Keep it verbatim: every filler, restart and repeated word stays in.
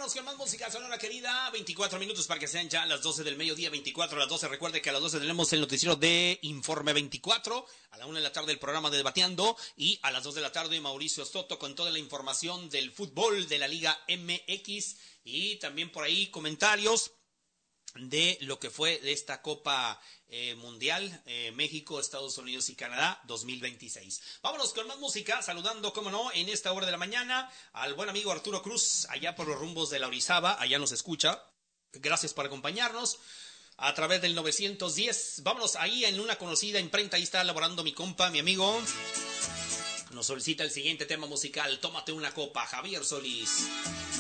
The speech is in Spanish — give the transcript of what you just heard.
Vámonos con más música sonora, querida. veinticuatro minutos para que sean ya las doce del mediodía, veinticuatro a las doce. Recuerde que a las doce tenemos el noticiero de Informe veinticuatro. A la una de la tarde el programa de Debateando. Y a las dos de la tarde Mauricio Soto con toda la información del fútbol de la Liga M X. Y también por ahí comentarios de lo que fue de esta Copa eh, Mundial eh, México, Estados Unidos y Canadá dos mil veintiséis. Vámonos con más música, saludando, como no, en esta hora de la mañana al buen amigo Arturo Cruz, allá por los rumbos de la Orizaba, allá nos escucha. Gracias por acompañarnos a través del novecientos diez. Vámonos ahí en una conocida imprenta, ahí está laborando mi compa, mi amigo. Nos solicita el siguiente tema musical, Tómate una copa, Javier Solís.